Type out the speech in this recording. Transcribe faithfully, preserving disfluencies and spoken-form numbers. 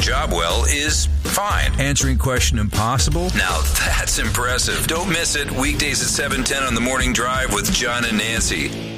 job well is fine. Answering question impossible? Now that's impressive. Don't miss it. Weekdays at seven ten on the Morning Drive with John and Nancy.